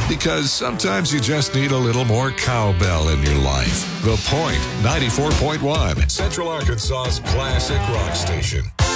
Because sometimes you just need a little more cowbell in your life. The Point 94.1, Central Arkansas's classic rock station.